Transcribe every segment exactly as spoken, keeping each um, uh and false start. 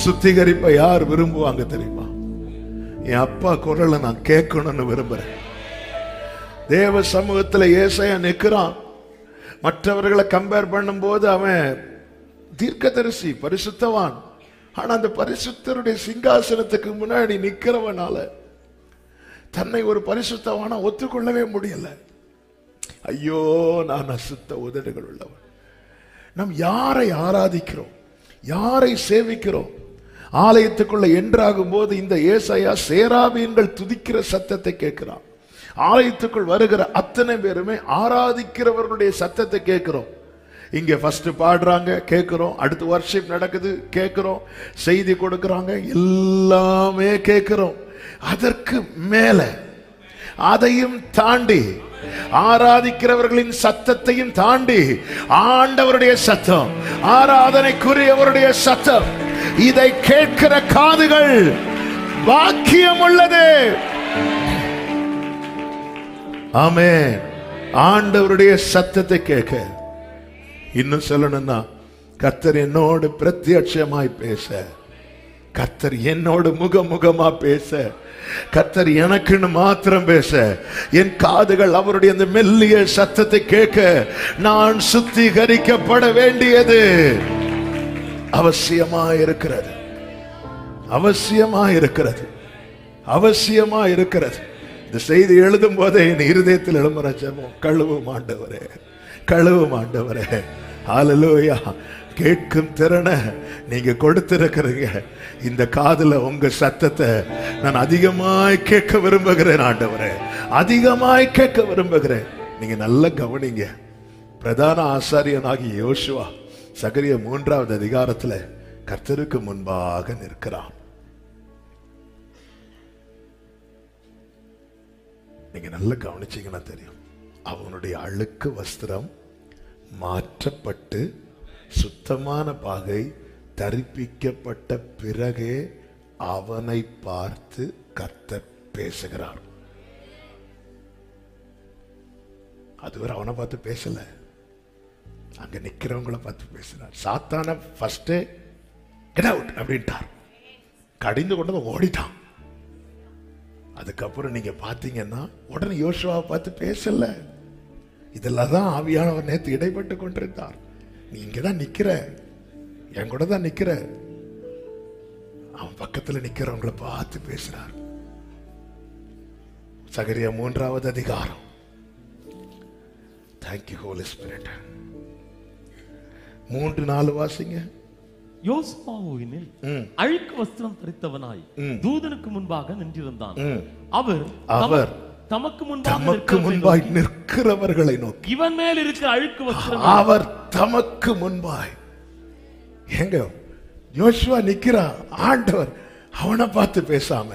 சுத்திகரிப்பை யார் விரும்புவாங்க தெரியுமா? என் அப்பா குரலை நான் கேட்கணும்னு விரும்புறேன். தேவ சமூகத்தில் ஏசாயா நிற்கிறான். மற்றவர்களை கம்பேர் பண்ணும் போது அவன் தீர்க்கதரிசி, பரிசுத்தவான். ஆனா அந்த பரிசுத்தருடைய சிங்காசனத்துக்கு முன்னாடி நிக்கிறவனால தன்னை ஒரு பரிசுத்தவானா ஒத்துக்கொள்ளவே முடியல. ஐயோ, நான் அசுத்த உதடுகள் உள்ளவன். நாம் யாரை ஆராதிக்கிறோம், யாரை சேவிக்கிறோம்? ஆலயத்துக்குள்ள என்றாகும் போது இந்த ஏசாயா சேராபீன்கள் துதிக்கிற சத்தத்தை கேட்கிறான். ஆலயத்துக்குள் வருகிற அத்தனை பேருமே ஆராதிக்கிறவர்களுடைய சத்தத்தை கேட்கிறோம். இங்க ஃபர்ஸ்ட் பாடுறாங்க, கேட்கிறோம். அடுத்து வர்ஷிப் நடக்குது, கேட்கிறோம். செய்தி கொடுக்கறாங்க, எல்லாமே கேட்கிறோம். அதற்கு மேல அதையும் தாண்டி ஆராதிக்கிறவர்களின் சத்தத்தையும் தாண்டி ஆண்டவருடைய சத்தம், ஆராதனைக்குரியவருடைய சத்தம், இதை கேட்கிற காதுகள் பாக்கியம் உள்ளது. ஆமென். ஆண்டவருடைய சத்தத்தை கேட்க, இன்னும் சொல்லணும்னா கர்த்தர் என்னோடு பிரத்யட்சமாய் பேச, கர்த்தர் என்னோடு முகமுகமா பேச, கர்த்தர் எனக்குன்னு மாத்திரம் பேச, என் காதுகள் அவருடைய அந்த மெல்லிய சத்தத்தை கேட்க நான் சுத்திகரிக்கப்பட வேண்டியது அவசியமா இருக்கிறது. அவசியமா இருக்கிறது. அவசியமா இருக்கிறது. இந்த செய்தி எழுதும் போதே என் இருதயத்தில் எழும்புற ஜெபம், கழுவும் ஆண்டவரே, கழுவும் ஆண்டவரே. ஹல்லேலூயா. கேட்கும் திறனை நீங்க கொடுத்திருக்கிறீங்க. இந்த காதுல உங்க சத்தத்தை நான் அதிகமாய் கேட்க விரும்புகிறேன் ஆண்டவரே, அதிகமாய் கேட்க விரும்புகிறேன். நீங்க நல்ல கவனிங்க. பிரதான ஆசாரியனாகிய யோசுவா சகரியா மூன்றாவது அதிகாரத்துல கர்த்தருக்கு முன்பாக நிற்கிறான். நீங்க நல்ல கவனிச்சீங்கன்னா தெரியும், அவனுடைய அழுக்கு வஸ்திரம் மாற்றப்பட்டு சுத்தமான பாகை தரிப்பிக்கப்பட்ட பிறகே அவனை பார்த்து கர்த்தர் பேசுகிறார். அதுவரை அவனை பார்த்து பேசல, அங்க நிக்கிறவங்களை பார்த்து பேசுறார். சாத்தான ஃபர்ஸ்ட் கெட் அவுட் அப்படின்ட்டார், கடிந்து கொண்டு ஓடிட்டான். அதுக்கப்புறம் நீங்க பாத்தீங்கன்னா உடனே யோசுவாவை பார்த்து பேசல. இதெல்லாம் தான் ஆவியானவர் நேற்று இடைப்பட்டு கொண்டிருந்தார். நீ இங்கதான் நிக்கிற, என் கூட தான் நிக்கிற. அவன் பக்கத்துல நிக்கிறவங்களை பார்த்து பேசுறார். சகரியா மூன்றாவது அதிகாரம். Thank you Holi spirit. மூன்று நாலு வாசிங்க. யோசுவாவினில் அழுக்கு வஸ்திரம் தரித்தவனாய் தூதனுக்கு முன்பாக நின்றிருந்தான். அவர் அவர் தமக்கு தமக்கு முன்பாய் நிற்கிறவர்களை நோக்கி, இவன் மேல் இருக்கிற அழுக்கு வஸ்திரம், அவர் தமக்கு முன்பாய். எங்க யோசுவா நிக்கிறான், ஆண்டவர் அவனை பார்த்து பேசாம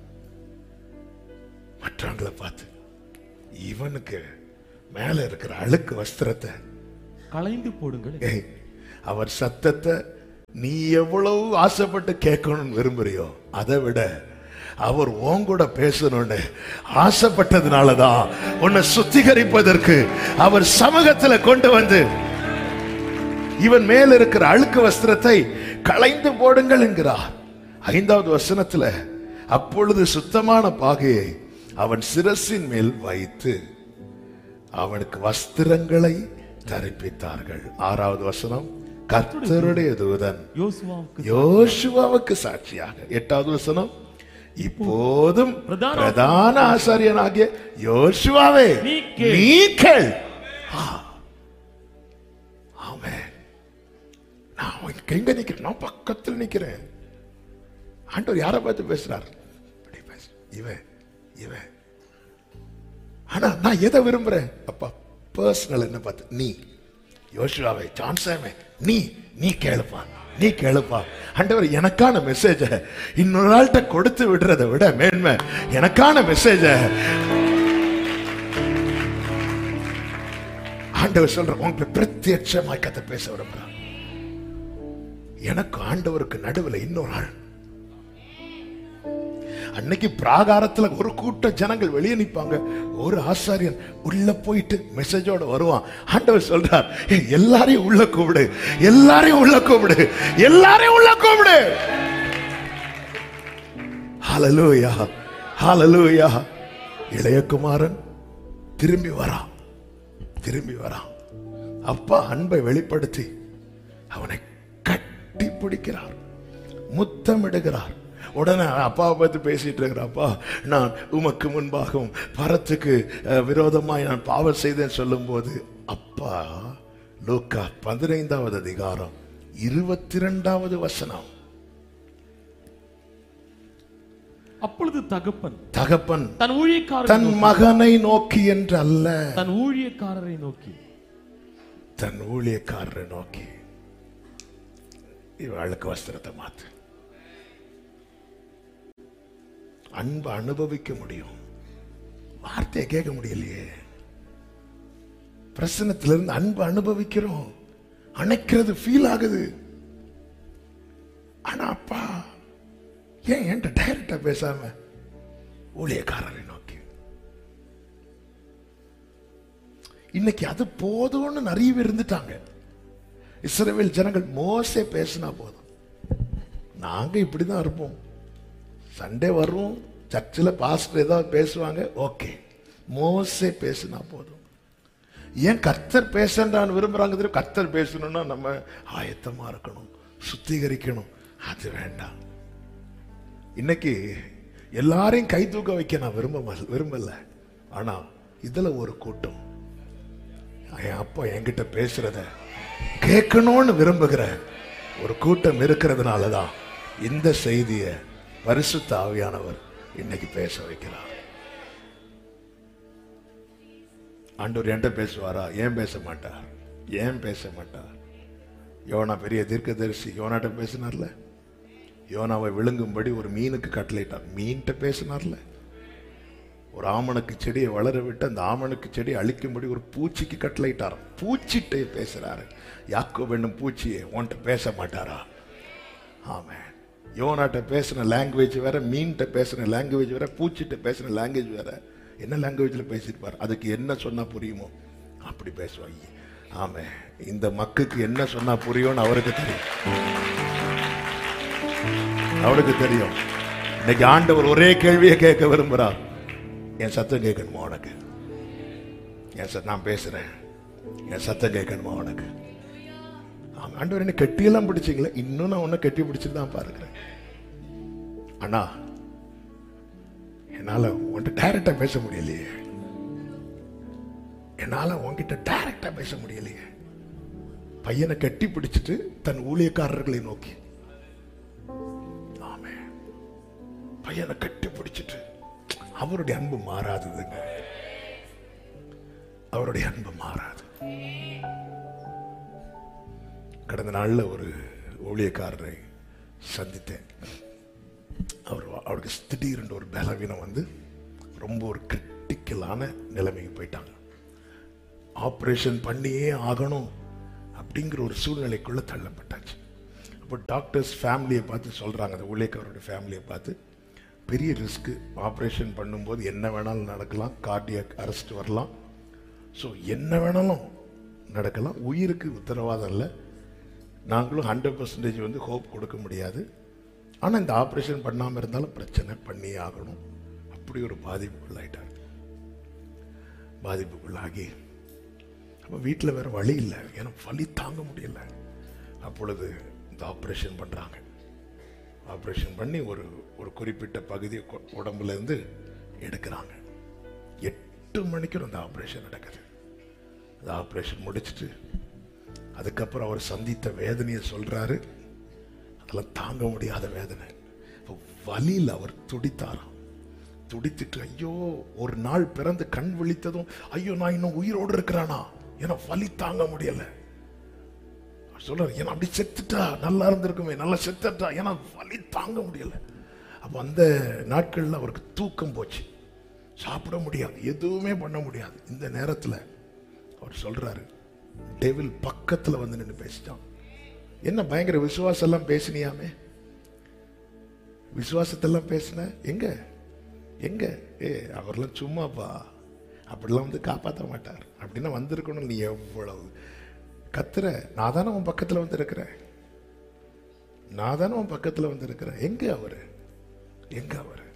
மற்றவங்களை பார்த்து, இவனுக்கு மேல இருக்கிற அழுக்கு வஸ்திரத்தை களைந்து போடுங்கள். அவர் சத்தத்தை நீ எவ்வளவு ஆசைப்பட்டு கேட்கணும்னு விரும்புறியோ அதை விட அவர் உங்கூட பேசணும்னு ஆசைப்பட்டதுனாலதான் உன்னை சுத்திகரிப்பதற்கு அவர் சமூகத்துல கொண்டு வந்து இவன் மேல இருக்கிற அழுக்கு வஸ்திரத்தை களைந்து போடுங்கள் என்கிறார். ஐந்தாவது வசனத்துல, அப்பொழுது சுத்தமான பாகையை அவன் சிரசின் மேல் வைத்து அவனுக்கு வஸ்திரங்களை தரிப்பித்தார்கள். ஆறாவது வசனம், கர்த்தருடைய தூதன் யோசுவாவுக்கு சாட்சியாக. எட்டாவது வசனம், இப்போதும் பிரதான ஆசாரியனாகிய யோசுவாவே நீ கேள். ஆமென். நான் எங்க நிக்கிறேன்? நான் பக்கத்தில் நிக்கிறேன். ஆண்டவர் யாரை பார்த்து பேசுறார்? இவன் இவன். ஆனா நான் எதை விரும்புறேன்? அப்பா பர்சனல் என்ன பார்த்து, நீ யோசுவாவே, ஜான்சமே, நீ நீ கேளுப்பா, நீ கேளுப்பா. ஆண்டவர் எனக்கான மெசேஜ இன்னொரு நாள்கிட்ட கொடுத்து விடுறதை விட மேன்மை எனக்கான மெசேஜ ஆண்டவர் சொல்ற உங்க பிரத்யட்சமாய் கதை பேச விரும்புறார். எனக்கு ஆண்டவருக்கு நடுவில் இன்னொரு ஆள். அன்னைக்கு பிராகாரத்துல ஒரு கூட்ட ஜனங்கள் வெளியே நிற்பாங்க, ஒரு ஆசாரியன் உள்ள போயிட்டு மெசேஜோட வருவான். ஆண்டவர் சொல்றார், எல்லாரையும் உள்ள கூப்பிடு, எல்லாரையும் உள்ள கூப்பிடு, எல்லாரையும் உள்ள கூப்பிடு. ஹல்லேலூயா, ஹல்லேலூயா. இளையகுமாரன் திரும்பி வரான், திரும்பி வரான். அப்பா அன்பை வெளிப்படுத்தி அவனை கட்டி பிடிக்கிறார், முத்தமிடுகிறார். உடனே அப்பாவை பத்தி பேசிட்டு இருக்கிற, அப்பா நான் உமக்கு முன்பாகவும் பரத்துக்கு விரோதமாய் நான் பாவம் செய்தேன் சொல்லும் போது, அப்பா லூக்கா பதினைந்தாவது அதிகாரம் இருபத்தி இரண்டாவது வசனம், அப்பொழுது தகப்பன் தகப்பன் தன் ஊழியக்காரர் தன் மகனை நோக்கி என்று அல்ல, தன் ஊழியக்காரரை நோக்கி, தன் ஊழியக்காரரை நோக்கி, இவளுக்கு வஸ்திரத்தை மாத்து. அன்பு அனுபவிக்க முடியும், வார்த்தையை கேட்க முடியலையே. பிரசன்னத்திலிருந்து அன்பு அனுபவிக்கிறோம், அணைக்கிறது ஃபீல் ஆகுது. ஆனா அப்பா ஏன் என்கிட்ட டைரக்டா பேசாம ஊழியக்காரரை நோக்கி? இன்னைக்கு அது போதும்னு நிறைய பேர் இருந்துட்டாங்க. இஸ்ரவேல் ஜனங்கள் மோசே பேசினா போதும், நாங்க இப்படிதான் இருப்போம். சண்டே வரும், சர்ச்சில் பாஸ்டர் ஏதாவது பேசுவாங்க, ஓகே. மோசே பேசினா போதும். ஏன் கர்த்தர் பேசண்டான்னு விரும்புறாங்க? கர்த்தர் பேசணும்னா நம்ம ஆயத்தமா இருக்கணும், சுத்திகரிக்கணும். அது வேண்டாம். இன்னைக்கு எல்லாரையும் கை தூக்க வைக்க நான் விரும்ப விரும்பல. ஆனா இதுல ஒரு கூட்டம் என் அப்பா என்கிட்ட பேசுறத கேட்கணும்னு விரும்புகிற ஒரு கூட்டம் இருக்கிறதுனாலதான் இந்த செய்திய பரிசுத்த ஆவியானவர் இன்னைக்கு பேச வைக்கிறார். ஆண்டவர் என்கிட்ட பேசுவாரா? ஏன் பேச மாட்டார்? ஏன் பேச மாட்டார்? யோனா பெரிய தீர்க்கதரிசி, யோனாட்ட பேசினார்ல. யோனாவை விழுங்கும்படி ஒரு மீனுக்கு கட்டளையிட்டார், மீன்கிட்ட பேசினார்ல. ஒரு ஆமணக்கு செடியை வளர விட்டு அந்த ஆமணக்கு செடியை அழிக்கும்படி ஒரு பூச்சிக்கு கட்டளையிட்டார், பூச்சிட்டே பேசுறாரு. யாக்கோபு என்னும் பூச்சியே உன்கிட்ட பேச மாட்டாரா? ஆமென். யோனாட்ட பேசின லாங்குவேஜ் வேற, மீன்கிட்ட பேசின லாங்குவேஜ் வேற, பூச்சிட்ட பேசின லாங்குவேஜ் வேற. என்ன லாங்குவேஜ்ல பேசிருப்பார்? அதுக்கு என்ன சொன்னா புரியுமோ அப்படி பேசுவாங்க. ஆமே, இந்த மக்குக்கு என்ன சொன்னா புரியும்னு அவருக்கு தெரியும், அவருக்கு தெரியும். இன்னைக்கு ஆண்டவர் ஒரே கேள்வியை கேட்க விரும்புறார், என் சத்தம் கேட்கணுமா உனக்கு? என் சத்தம் நான் பேசுறேன், என் சத்தம் கேட்கணுமா உனக்கு? ஆண்டவர் என்ன கட்டியெல்லாம் பிடிச்சிங்களே, இன்னும் நான் உன்னை கட்டி பிடிச்சிட்டு தான் பாருக்கிறேன். ஆனா என்னால உன்கிட்ட டைரக்டா பேச முடியலையே, என்னால உன்கிட்ட டைரக்டா பேச முடியலையே. பையனை கட்டி பிடிச்சிட்டு தன் ஊழியக்காரர்களை நோக்கி, ஆமே, பையனை கட்டி பிடிச்சிட்டு, அவருடைய அன்பு மாறாததுங்க, அவருடைய அன்பு மாறாது. கடந்த நாள்ல ஒரு ஊழியக்காரரை சந்தித்தேன். அவர் அவருக்கு திடீரென்று ஒரு பலவீனம் வந்து ரொம்ப ஒரு கிரிட்டிக்கலான நிலைமைக்கு போயிட்டாங்க. ஆப்ரேஷன் பண்ணியே ஆகணும் அப்படிங்கிற ஒரு சூழ்நிலைக்குள்ள தள்ளப்பட்டாச்சு. அப்போ டாக்டர்ஸ் ஃபேமிலியை பார்த்து சொல்றாங்க, அந்த ஊழியக்காரருடைய ஃபேமிலியை பார்த்து, பெரிய ரிஸ்க், ஆப்ரேஷன் பண்ணும்போது என்ன வேணாலும் நடக்கலாம், கார்டியாக் அரெஸ்ட் வரலாம், ஸோ என்ன வேணாலும் நடக்கலாம், உயிருக்கு உத்தரவாதம் இல்லை, நாங்களும் ஹண்ட்ரட் பர்சன்டேஜ் வந்து ஹோப் கொடுக்க முடியாது, ஆனால் இந்த ஆப்ரேஷன் பண்ணாமல் இருந்தாலும் பிரச்சனை பண்ணியே ஆகணும். அப்படி ஒரு பாதிப்புக்குள்ளாயிட்டார். பாதிப்புக்குள்ளாகி அப்போ வீட்டில் வேற வழி இல்லை, ஏன்னா வலி தாங்க முடியல. அப்பொழுது இந்த ஆப்ரேஷன் பண்ணுறாங்க. ஆப்ரேஷன் பண்ணி ஒரு ஒரு குறிப்பிட்ட பகுதியை உடம்புல இருந்து எடுக்கிறாங்க. எட்டு மணிக்கு அந்த ஆப்ரேஷன் நடக்குது. அந்த ஆப்ரேஷன் முடிச்சுட்டு அதுக்கப்புறம் அவர் சந்தித்த வேதனையை சொல்றாரு. அதெல்லாம் தாங்க முடியாத வேதனை. வலியில் அவர் துடித்தாராம். துடித்துட்டு, ஐயோ, ஒரு நாள் பிறந்து கண் விழித்ததும், ஐயோ நான் இன்னும் உயிரோடு இருக்கிறானா, ஏன்னா வலி தாங்க முடியல. சொல்றாரு, ஏன்னா அப்படி செத்துட்டா நல்லா இருந்திருக்குமே, நல்லா செத்துட்டா, ஏன்னா வலி தாங்க முடியல. அப்ப அந்த நாட்கள்ல அவருக்கு தூக்கம் போச்சு, சாப்பிட முடியாது, எதுவுமே பண்ண முடியாது. இந்த நேரத்துல அவர் சொல்றாரு, டெவில் பக்கத்துல வந்து நின்று பேசிட்டான். என்ன பயங்கர விசுவாசம் எல்லாம் பேசினியாமே, விசுவாசத்தெல்லாம் பேசின, எங்க எங்க ஏ அவர்லாம் சும்மாப்பா, அப்படிலாம் வந்து காப்பாற்ற மாட்டார், அப்படின்னா வந்திருக்கணும். நீ எவ்வளவு கத்துற, நான் தானே உன் பக்கத்துல வந்து இருக்கிறேன், நான் தானே உன் பக்கத்துல வந்து இருக்கிறேன், எங்க அவரு, எங்க அவரு?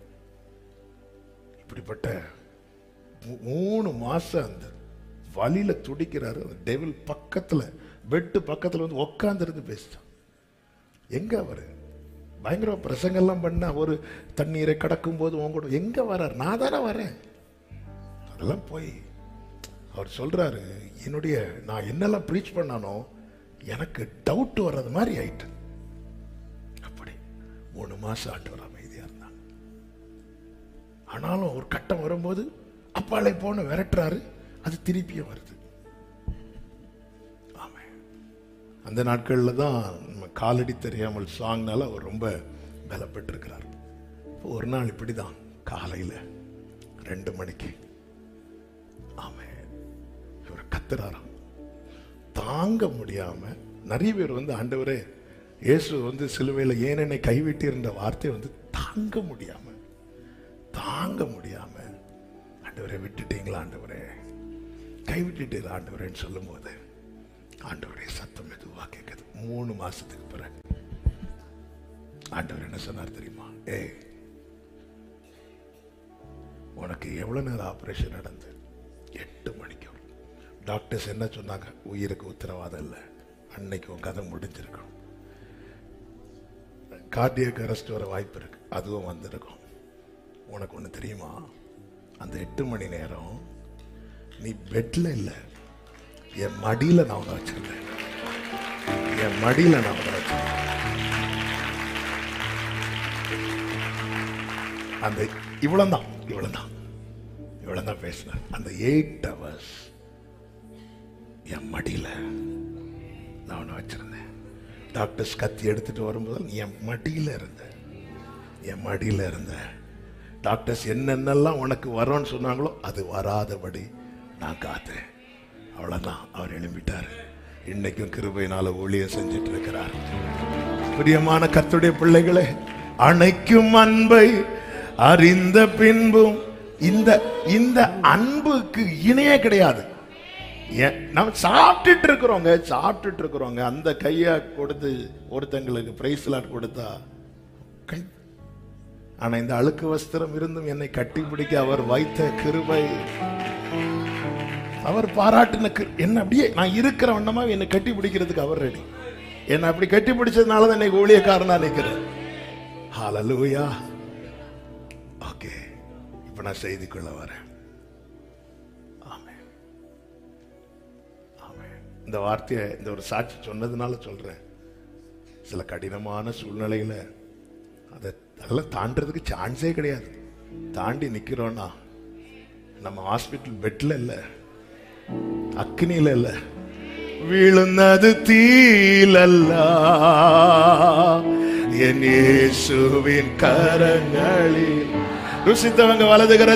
இப்படிப்பட்ட மூணு மாசம் அந்த வலியில துடிக்கிறாரு. அந்த டெவில் பக்கத்துல, பெட்டு பக்கத்துல வந்து உட்காந்துருந்து பேசிட்டான். எங்க அவரு பயங்கர பிரசங்கெல்லாம் பண்ண, ஒரு தண்ணீரை கடக்கும் போது உங்க எங்க வர்றாரு? நான் தானே வரேன். அதெல்லாம் போய் அவர் சொல்றாரு, என்னுடைய நான் என்னெல்லாம் ப்ரீச் பண்ணானோ எனக்கு டவுட் வர்றது மாதிரி ஆயிட்டு. அப்படி மூணு மாசம் ஆண்டவர் அமைதியா இருந்தாங்க. ஆனாலும் ஒரு கட்டம் வரும்போது அப்பாலை போன விரட்டுறாரு, அது திருப்பியும் வருது. ஆமா, அந்த நாட்கள்ல தான் நம்ம காலடி தெரியாமல் சாங்னால அவர் ரொம்ப பலப்பட்டிருக்கிறார். ஒரு நாள் இப்படிதான் காலையில ரெண்டு மணிக்கு ஆமா இவர் கத்துறாராம். தாங்க முடியாம நிறைய பேர் வந்து ஆண்டவரே இயேசு வந்து சிலுவையில் ஏன் என்னை கைவிட்டிருந்த வார்த்தை வந்து தாங்க முடியாம தாங்க முடியாம ஆண்டவரை விட்டுட்டீங்களா, ஆண்டவரே கைவிட்டுட்டீங்களா ஆண்டவரேன்னு சொல்லும் போது ஆண்டவரே சத்தம் மெதுவா கேட்குது. மூணு மாசத்துக்கு பிறகு ஆண்டவர் என்ன சொன்னார் தெரியுமா? ஏ உனக்கு எவ்வளவு நேரம் ஆபரேஷன் நடந்து? எட்டு மணிக்கு. டாக்டர்ஸ் என்ன சொன்னாங்க? உயிருக்கு உத்தரவாதம் இல்லை, அன்னைக்கு உன் கதை முடிஞ்சிருக்கும். கார்டியக் அரெஸ்ட் வர வாய்ப்பு இருக்கு, அதுவும் வந்திருக்கும். உனக்கு ஒண்ணு தெரியுமா? அந்த எட்டு மணி நேரம் நீ பெட்ல இல்ல, என் மடியில நான் உன்னை வச்சிருந்தேன். என் மடியில நான் உன்னை வச்சிருந்தேன். அந்த இவ்வளவுதான் இவ்வளவுதான் இவ்வளவுதான் பேசின அந்த எயிட் ஹவர்ஸ் என் மடியில நான் உன்னை வச்சிருந்தேன். டாக்டர்ஸ் கத்தி எடுத்துட்டு வரும்போது என் மடியில இருந்த என் மடியில இருந்த டாக்டர்ஸ் என்னென்னலாம் உனக்கு வரும்னு சொன்னாங்களோ அது வராதபடி நான் காத்தேன். அவ்வளவுதான். அவர் எழும்பிட்டார். இன்னைக்கும் கிருபையினால ஊழியம் செஞ்சிட்டு இருக்கிறார். பிரியமான கர்த்தருடைய பிள்ளைகளே, அணைக்கும் அன்பை அறிந்த பின்பும் இந்த இந்த அன்புக்கு இணையே கிடையாது. நம்ம சாப்பிட்டுட்டு இருக்கிறோங்க சாப்பிட்டுட்டு இருக்கிறோங்க அந்த கையா கொடுத்து ஒருத்தங்களுக்கு பிரைஸ் லாட் கொடுத்தா, ஆனா இந்த அழுக்கு வஸ்திரம் இருந்தும் என்னை கட்டி பிடிக்க அவர் வைத்த கிருபை, அவர் பாராட்டின என்ன அப்படியே நான் இருக்கிற வண்ணமா என்னை கட்டி பிடிக்கிறதுக்கு அவர் ரெடி. என்னை அப்படி கட்டி பிடிச்சதுனாலதான் என்னை ஊழியக்காரனா நினைக்கிறேன். ஹல்லேலூயா. ஓகே, இப்ப நான் செய்திக்குள்ள வரேன். இந்த வார்த்தையை இந்த ஒரு சாட்சி சொன்னதுனால சொல்றேன். சில கடினமான சூழ்நிலையில அதை அதெல்லாம் தாண்டறதுக்கு சான்ஸே கிடையாது. தாண்டி நிக்கிறோம்னா நம்ம ஹாஸ்பிட்டல் பெட்ல இல்ல, அக்னியில இல்ல, விழுந்தது தீலல்ல, என் இயேசுவின் கரங்களில் ருசித்தவங்க வலதுகர